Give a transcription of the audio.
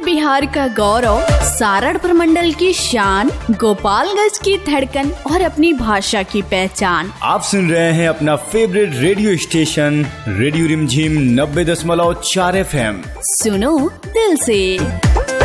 बिहार का गौरव, सारण प्रमंडल की शान, गोपालगंज की धड़कन और अपनी भाषा की पहचान। आप सुन रहे हैं अपना फेवरेट रेडियो स्टेशन रेडियो रिमझिम 90.4 FM। सुनो दिल से।